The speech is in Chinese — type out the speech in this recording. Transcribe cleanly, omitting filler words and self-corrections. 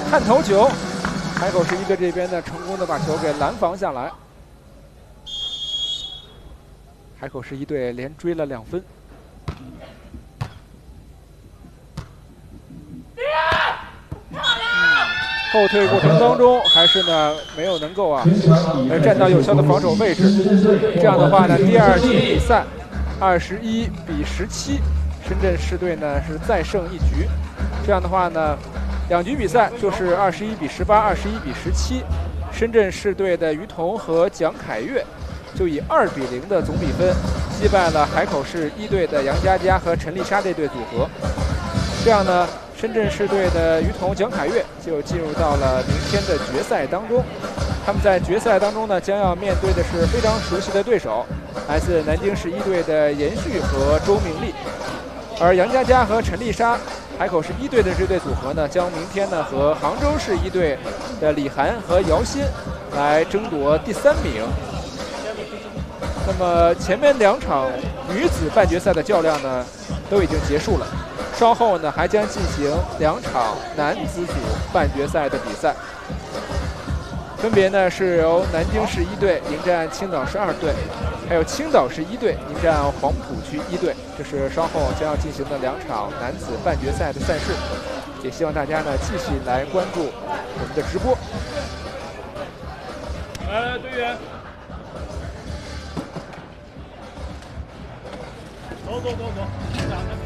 探头球，海口市一队这边呢，成功的把球给拦防下来。海口市一队连追了2分。后退过程当中，还是呢没有能够站到有效的防守位置。这样的话呢，第2局比赛21-17，深圳市队呢是再胜1局。这样的话呢，2局比赛就是21-18、21-17，深圳市队的于彤和蒋凯越就以2-0的总比分击败了海口市一队的杨佳佳和陈丽莎这对组合。这样呢，深圳市队的于彤、蒋凯越就进入到了明天的决赛当中。他们在决赛当中呢，将要面对的是非常熟悉的对手，来自南京市一队的严旭和周明丽。而杨佳佳和陈丽莎，海口市一队的这对组合呢，将明天呢和杭州市一队的李涵和姚鑫来争夺第3名。那么前面2场女子半决赛的较量呢，都已经结束了。稍后呢，还将进行2场男子组半决赛的比赛，分别呢是由南京市一队迎战青岛市2队，还有青岛市一队迎战黄浦区一队。这是稍后将要进行的2场男子半决赛的赛事，也希望大家呢继续来关注我们的直播。 来，队员，走。